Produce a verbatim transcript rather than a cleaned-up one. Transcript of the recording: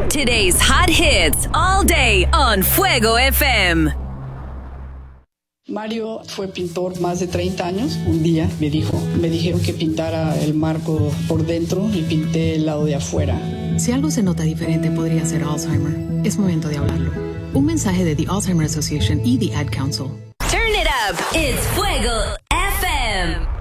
Today's hot hits all day on Fuego F M. Mario fue pintor más de treinta años. Un día me dijo, me dijeron que pintara el marco por dentro y pinté el lado de afuera. Si algo se nota diferente, podría ser Alzheimer. Es momento de hablarlo. Un mensaje de The Alzheimer Association y The Ad Council. Turn it up. It's Fuego F M.